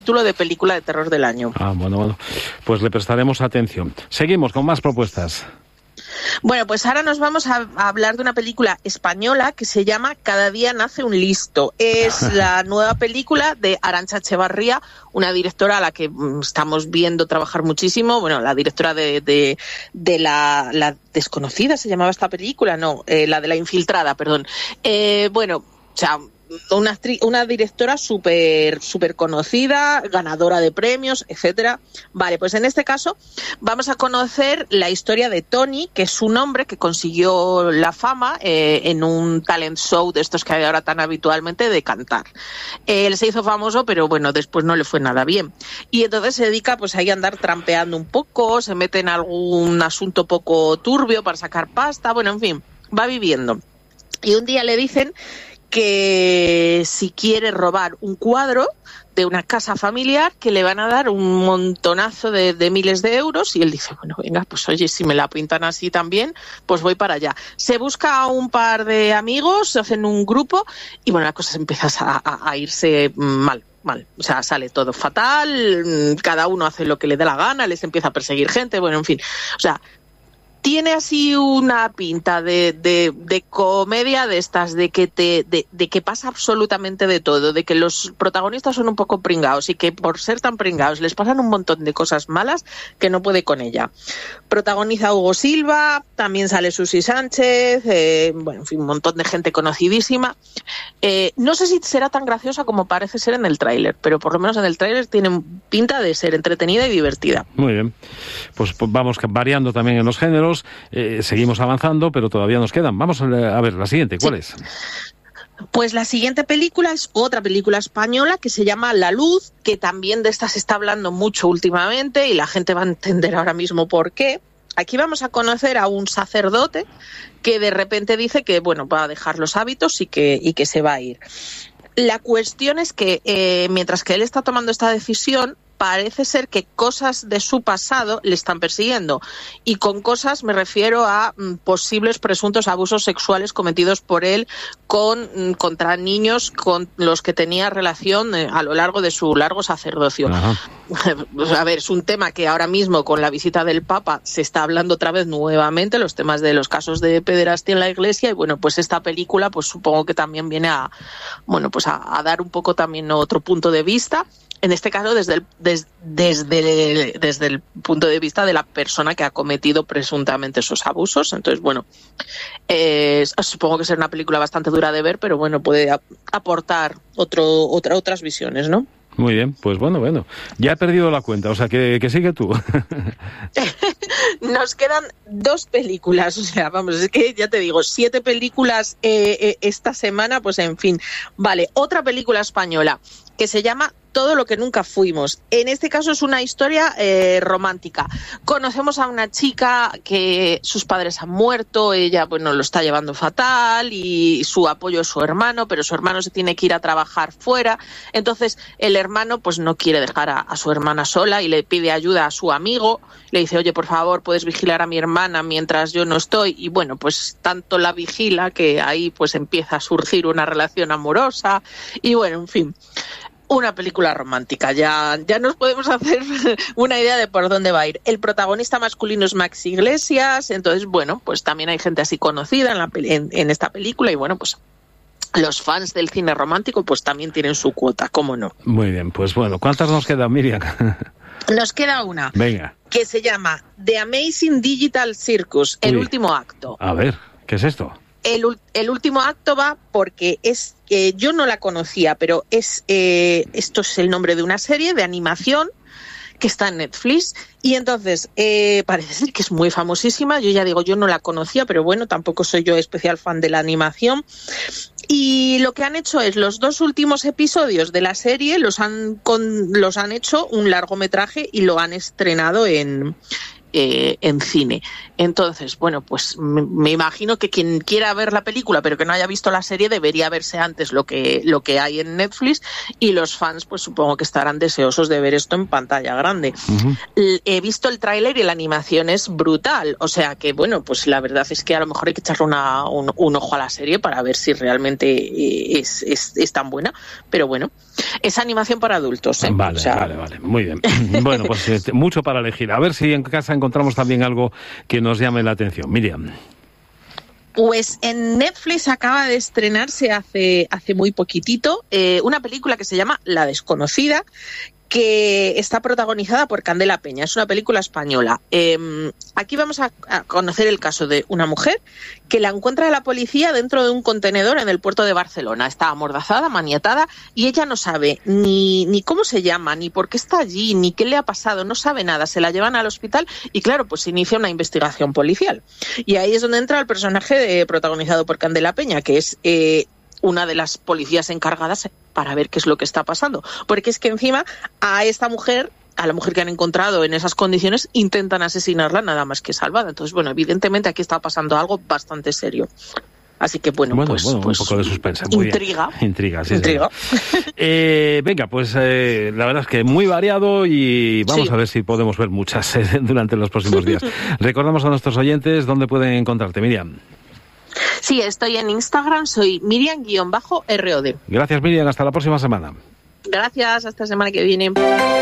título de película de terror del año. Bueno, pues le prestaremos atención. Seguimos con más propuestas. Bueno, pues ahora nos vamos a hablar de una película española que se llama Cada día nace un listo. Es la nueva película de Arantxa Echevarría, una directora a la que estamos viendo trabajar muchísimo. Bueno, la directora de la Desconocida, ¿se llamaba esta película? No, la de La Infiltrada, perdón. Bueno, o sea, una directora súper conocida, ganadora de premios, etcétera. Vale, pues en este caso vamos a conocer la historia de Tony, que es un hombre que consiguió la fama en un talent show de estos que hay ahora tan habitualmente de cantar. Él se hizo famoso, pero bueno, después no le fue nada bien. Y entonces se dedica pues ahí a andar trampeando un poco, se mete en algún asunto poco turbio para sacar pasta, bueno, en fin, va viviendo. Y un día le dicen que si quiere robar un cuadro de una casa familiar, que le van a dar un montonazo de miles de euros, y él dice, bueno, venga, pues oye, si me la pintan así también, pues voy para allá. Se busca a un par de amigos, se hacen un grupo, y bueno, la cosa empieza a irse mal. O sea, sale todo fatal, cada uno hace lo que le da la gana, les empieza a perseguir gente, bueno, en fin, o sea, tiene así una pinta de comedia de estas, de que pasa absolutamente de todo, de que los protagonistas son un poco pringados y que por ser tan pringados les pasan un montón de cosas malas que no puede con ella. Protagoniza Hugo Silva, también sale Susi Sánchez, bueno, en fin, un montón de gente conocidísima. No sé si será tan graciosa como parece ser en el tráiler, pero por lo menos en el tráiler tiene pinta de ser entretenida y divertida. Muy bien, pues vamos variando también en los géneros. Seguimos avanzando, pero todavía nos quedan. Vamos a ver la siguiente, ¿cuál es? Pues la siguiente película es otra película española que se llama La Luz, que también de esta se está hablando mucho últimamente y la gente va a entender ahora mismo por qué. Aquí vamos a conocer a un sacerdote que de repente dice que bueno, va a dejar los hábitos y que se va a ir. La cuestión es que mientras que él está tomando esta decisión, parece ser que cosas de su pasado le están persiguiendo. Y con cosas me refiero a posibles presuntos abusos sexuales cometidos por él contra niños con los que tenía relación a lo largo de su largo sacerdocio. Ajá. A ver, es un tema que ahora mismo con la visita del Papa se está hablando otra vez nuevamente, los temas de los casos de pederastia en la Iglesia, y bueno, pues esta película pues supongo que también viene a dar un poco también otro punto de vista. En este caso, desde el punto de vista de la persona que ha cometido presuntamente esos abusos. Entonces, bueno, supongo que será una película bastante dura de ver, pero bueno, puede aportar otras visiones, ¿no? Muy bien, pues bueno, ya he perdido la cuenta, o sea, que sigue tú. Nos quedan 2 películas, o sea, vamos, es que ya te digo, 7 películas esta semana, pues en fin. Vale, otra película española que se llama Todo lo que nunca fuimos. En este caso es una historia romántica. Conocemos a una chica que sus padres han muerto, ella bueno lo está llevando fatal y su apoyo es su hermano, pero su hermano se tiene que ir a trabajar fuera. Entonces el hermano pues no quiere dejar a su hermana sola y le pide ayuda a su amigo. Le dice, oye, por favor, puedes vigilar a mi hermana mientras yo no estoy. Y bueno, pues tanto la vigila que ahí pues empieza a surgir una relación amorosa. Y bueno, en fin, una película romántica. Ya nos podemos hacer una idea de por dónde va a ir. El protagonista masculino es Max Iglesias. Entonces, bueno, pues también hay gente así conocida en esta película. Y bueno, pues los fans del cine romántico pues también tienen su cuota, ¿cómo no? Muy bien, pues bueno, ¿cuántas nos quedan, Miriam? Nos queda una. Venga. Que se llama The Amazing Digital Circus, el último acto. A ver, ¿qué es esto? El último acto va porque es yo no la conocía, pero esto es el nombre de una serie de animación que está en Netflix, y entonces parece ser que es muy famosísima. Yo ya digo, yo no la conocía, pero bueno, tampoco soy yo especial fan de la animación. Y lo que han hecho es los 2 últimos episodios de la serie los han hecho un largometraje y lo han estrenado en en cine. Entonces, bueno, pues me imagino que quien quiera ver la película pero que no haya visto la serie debería verse antes lo que hay en Netflix, y los fans pues supongo que estarán deseosos de ver esto en pantalla grande. He visto el tráiler y la animación es brutal, o sea que bueno, pues la verdad es que a lo mejor hay que echarle un ojo a la serie para ver si realmente es tan buena, pero bueno, es animación para adultos, ¿eh? Vale, vale, muy bien. Bueno, pues mucho para elegir. A ver si en casa encontramos también algo que nos llame la atención. Miriam. Pues en Netflix acaba de estrenarse hace muy poquitito una película que se llama La Desconocida, que está protagonizada por Candela Peña. Es una película española. Aquí vamos a conocer el caso de una mujer que la encuentra la policía dentro de un contenedor en el puerto de Barcelona. Está amordazada, maniatada, y ella no sabe ni cómo se llama, ni por qué está allí, ni qué le ha pasado, no sabe nada. Se la llevan al hospital y claro, pues se inicia una investigación policial. Y ahí es donde entra el personaje protagonizado por Candela Peña, que es una de las policías encargadas para ver qué es lo que está pasando. Porque es que encima a esta mujer, a la mujer que han encontrado en esas condiciones, intentan asesinarla nada más que salvada. Entonces, bueno, evidentemente aquí está pasando algo bastante serio. Así que bueno, pues un poco de suspense. Intriga. Intriga, sí. Venga, pues la verdad es que muy variado y vamos a ver si podemos ver muchas durante los próximos días. Recordamos a nuestros oyentes dónde pueden encontrarte, Miriam. Sí, estoy en Instagram, soy Miriam_ROD. Gracias, Miriam, hasta la próxima semana. Gracias, hasta la semana que viene.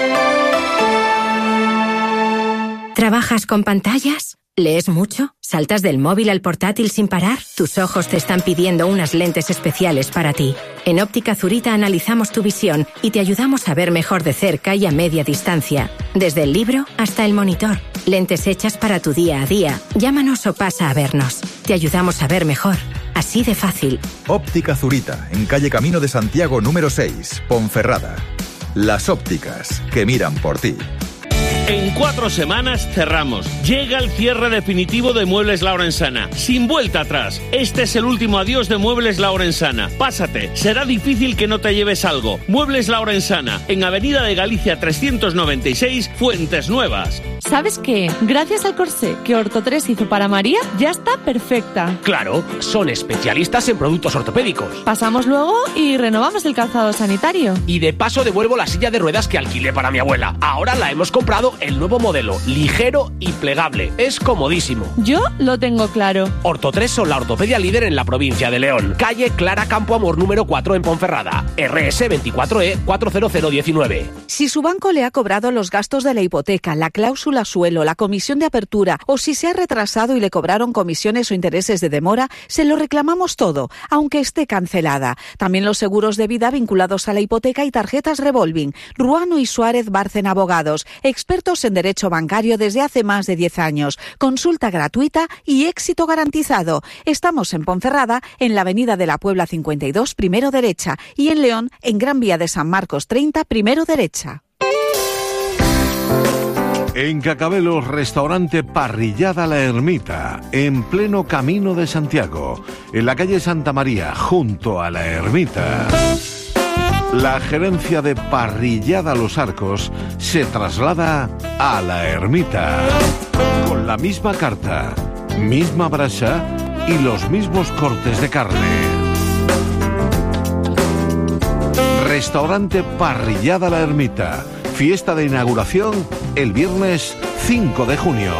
¿Trabajas con pantallas? ¿Lees mucho? ¿Saltas del móvil al portátil sin parar? Tus ojos te están pidiendo unas lentes especiales para ti. En Óptica Zurita analizamos tu visión y te ayudamos a ver mejor de cerca y a media distancia. Desde el libro hasta el monitor. Lentes hechas para tu día a día. Llámanos o pasa a vernos. Te ayudamos a ver mejor. Así de fácil. Óptica Zurita, en calle Camino de Santiago número 6, Ponferrada. Las ópticas que miran por ti. En 4 semanas cerramos. Llega el cierre definitivo de Muebles La Orensana. Sin vuelta atrás. Este es el último adiós de Muebles La Orensana. Pásate. Será difícil que no te lleves algo. Muebles La Orensana. En Avenida de Galicia 396, Fuentes Nuevas. ¿Sabes qué? Gracias al corsé que Orto3 hizo para María, ya está perfecta. Claro, son especialistas en productos ortopédicos. Pasamos luego y renovamos el calzado sanitario. Y de paso devuelvo la silla de ruedas que alquilé para mi abuela. Ahora la hemos comprado el nuevo modelo, ligero y plegable. Es comodísimo. Yo lo tengo claro. Orto3 son la ortopedia líder en la provincia de León. Calle Clara Campo Amor número 4 en Ponferrada. RS 24E 40019. Si su banco le ha cobrado los gastos de la hipoteca, la cláusula suelo, la comisión de apertura, o si se ha retrasado y le cobraron comisiones o intereses de demora, se lo reclamamos todo, aunque esté cancelada. También los seguros de vida vinculados a la hipoteca y tarjetas revolving. Ruano y Suárez Bárcen Abogados, expertos en derecho bancario desde hace más de 10 años. Consulta gratuita y éxito garantizado. Estamos en Ponferrada, en la Avenida de la Puebla 52, primero derecha, y en León, en Gran Vía de San Marcos 30, primero derecha. En Cacabelos, restaurante Parrillada La Ermita, en pleno Camino de Santiago, en la calle Santa María, junto a la Ermita. La gerencia de Parrillada Los Arcos se traslada a la Ermita, con la misma carta, misma brasa y los mismos cortes de carne. Restaurante Parrillada La Ermita. Fiesta de inauguración el viernes 5 de junio.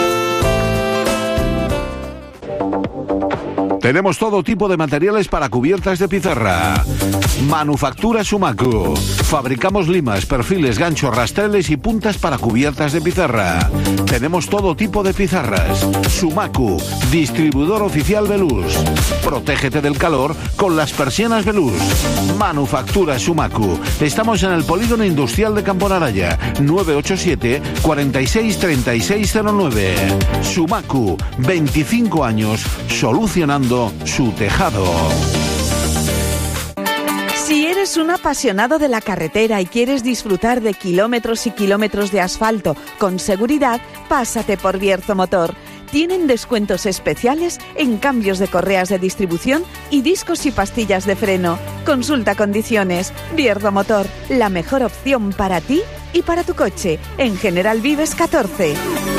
Tenemos todo tipo de materiales para cubiertas de pizarra. Manufactura Sumacu. Fabricamos limas, perfiles, ganchos, rastreles y puntas para cubiertas de pizarra. Tenemos todo tipo de pizarras. Sumacu, distribuidor oficial Velús. Protégete del calor con las persianas Velús. Manufactura Sumacu. Estamos en el Polígono Industrial de Camponaraya, 987 46 3609. Sumacu, 25 años solucionando su tejado. Si eres un apasionado de la carretera y quieres disfrutar de kilómetros y kilómetros de asfalto con seguridad, pásate por Bierzo Motor. Tienen descuentos especiales en cambios de correas de distribución y discos y pastillas de freno. Consulta condiciones. Bierzo Motor, la mejor opción para ti y para tu coche. En General Vives 14.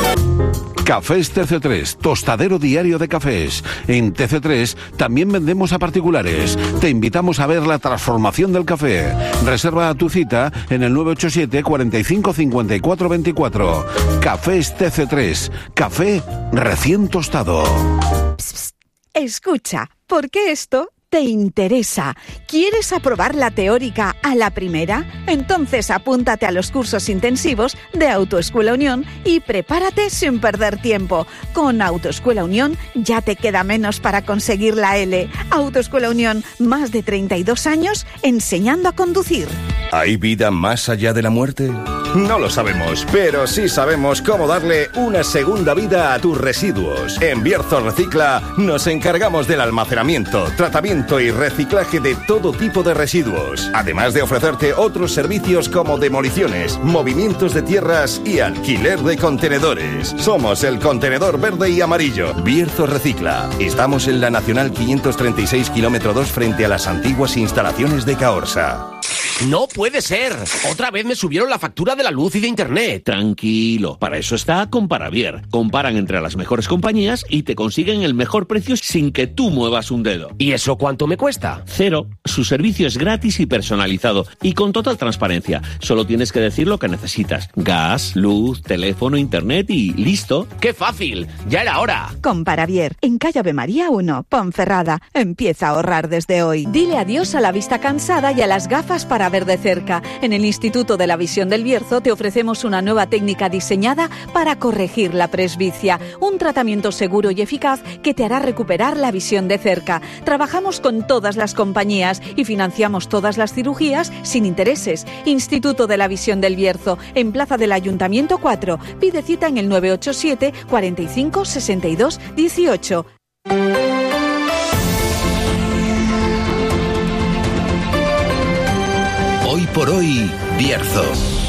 Cafés TC3, tostadero diario de cafés. En TC3 también vendemos a particulares. Te invitamos a ver la transformación del café. Reserva tu cita en el 987 45 54 24. Cafés TC3, café recién tostado. Psst, psst. Escucha, ¿por qué esto te interesa? ¿Quieres aprobar la teórica a la primera? Entonces apúntate a los cursos intensivos de Autoescuela Unión y prepárate sin perder tiempo. Con Autoescuela Unión ya te queda menos para conseguir la L. Autoescuela Unión, más de 32 años enseñando a conducir. ¿Hay vida más allá de la muerte? No lo sabemos, pero sí sabemos cómo darle una segunda vida a tus residuos. En Bierzo Recicla nos encargamos del almacenamiento, tratamiento y reciclaje de todo tipo de residuos, además de ofrecerte otros servicios como demoliciones, movimientos de tierras y alquiler de contenedores. Somos el contenedor verde y amarillo. Bierzo Recicla. Estamos en la Nacional 536 km 2 frente a las antiguas instalaciones de Caorsa. ¡No puede ser! Otra vez me subieron la factura de la luz y de internet. Tranquilo, para eso está Comparavier. Comparan entre las mejores compañías y te consiguen el mejor precio sin que tú muevas un dedo. ¿Y eso cuánto me cuesta? 0. Su servicio es gratis y personalizado y con total transparencia. Solo tienes que decir lo que necesitas. Gas, luz, teléfono, internet y listo. ¡Qué fácil! ¡Ya era hora! Comparavier, en calle Ave María 1, Ponferrada. Empieza a ahorrar desde hoy. Dile adiós a la vista cansada y a las gafas para ver de cerca. En el Instituto de la Visión del Bierzo te ofrecemos una nueva técnica diseñada para corregir la presbicia. Un tratamiento seguro y eficaz que te hará recuperar la visión de cerca. Trabajamos con todas las compañías y financiamos todas las cirugías sin intereses. Instituto de la Visión del Bierzo, en Plaza del Ayuntamiento 4. Pide cita en el 987 45 62 18. Hoy por hoy, Bierzo.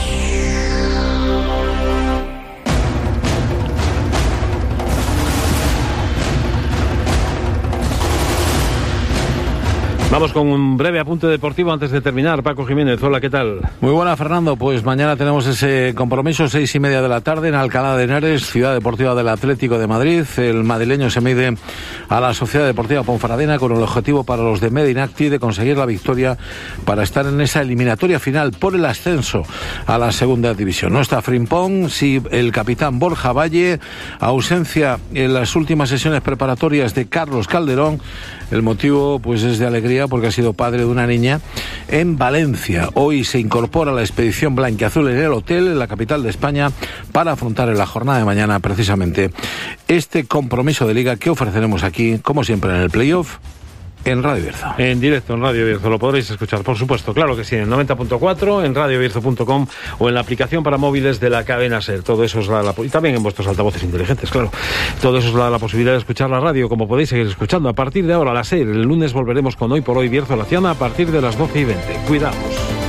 Vamos con un breve apunte deportivo antes de terminar. Paco Jiménez, hola, ¿qué tal? Muy buena, Fernando. Pues mañana tenemos ese compromiso, 6:30 de la tarde, en Alcalá de Henares, Ciudad Deportiva del Atlético de Madrid. El madrileño se mide a la Sociedad Deportiva Ponferradina con el objetivo para los de Medinacti de conseguir la victoria para estar en esa eliminatoria final por el ascenso a la segunda división. No está Frimpong, sí el capitán Borja Valle, ausencia en las últimas sesiones preparatorias de Carlos Calderón. El motivo pues es de alegría porque ha sido padre de una niña en Valencia. Hoy se incorpora a la expedición blanquiazul en el hotel, en la capital de España, para afrontar en la jornada de mañana precisamente este compromiso de liga que ofreceremos aquí, como siempre, en el playoff, en Radio Bierzo. En directo en Radio Bierzo, lo podréis escuchar, por supuesto, claro que sí, en 90.4, en radiobierzo.com o en la aplicación para móviles de la cadena SER. Todo eso os da y también en vuestros altavoces inteligentes, claro. Todo eso os da la posibilidad de escuchar la radio, como podéis seguir escuchando a partir de ahora a las 6. El lunes volveremos con Hoy por Hoy Bierzo La Ciana a partir de las 12:20. Cuidaos.